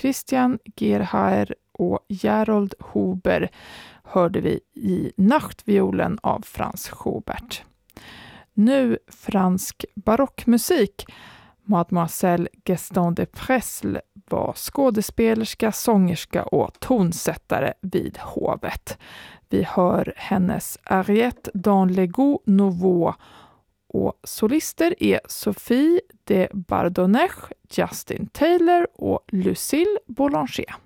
Christian Gerhaer och Gerold Huber hörde vi i Nachtviolen av Franz Schubert. Nu fransk barockmusik. Mademoiselle Gaston de Presles var skådespelerska, sångerska och tonsättare vid hovet. Vi hör hennes Ariette dans les goûts nouveaux och solister är Sophie de Bardonnech, Justin Taylor och Lucille Boulanger.